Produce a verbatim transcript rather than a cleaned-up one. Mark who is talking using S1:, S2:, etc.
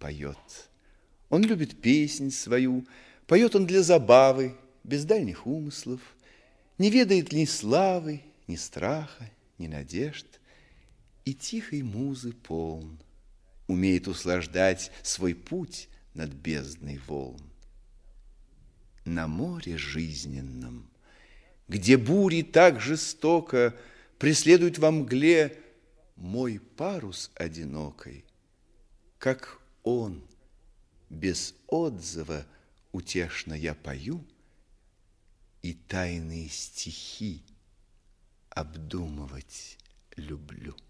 S1: поет. Он любит песнь свою, поет он для забавы, без дальних умыслов, не ведает ни славы, ни страха, ни надежд, и тихой музы полн, умеет услаждать свой путь над бездной волн. На море жизненном, где бури так жестоко преследуют во мгле мой парус одинокой, как он, без отзыва утешно я пою и тайные стихи обдумывать люблю.